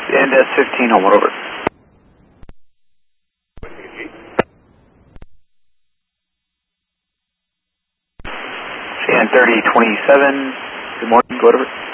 And S15, homeward over. And 3027, good morning, go over.